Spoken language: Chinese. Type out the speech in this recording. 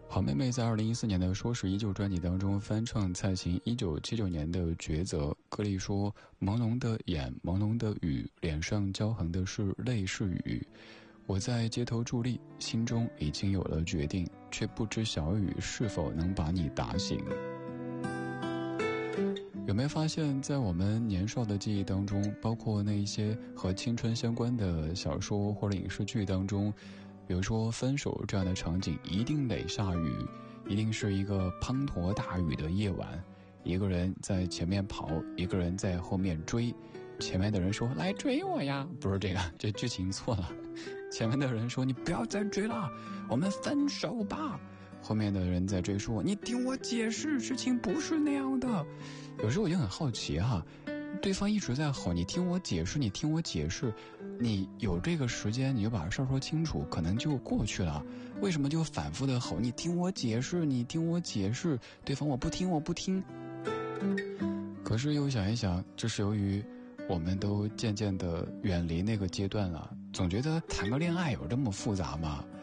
好妹妹在2014年的《说是依旧》专辑当中翻唱蔡琴1979年的《抉择》，歌里说：朦胧的眼，朦胧的雨，脸上骄横的是泪是雨。我在街头伫立，心中已经有了决定，却不知小雨是否能把你打醒。有没有发现，在我们年少的记忆当中，包括那一些和青春相关的小说或者影视剧当中，比如说分手这样的场景，一定得下雨，一定是一个滂沱大雨的夜晚，一个人在前面跑，一个人在后面追，前面的人说来追我呀，不是这个，这剧情错了，前面的人说你不要再追了，我们分手吧，后面的人在追说你听我解释，事情不是那样的。有时候我就很好奇哈，对方一直在吼你听我解释，你听我解释，你有这个时间你就把事儿说清楚，可能就过去了，为什么就反复的吼你听我解释，你听我解释，对方我不听我不听。可是又想一想，这是由于我们都渐渐的远离那个阶段了，总觉得谈个恋爱有这么复杂吗？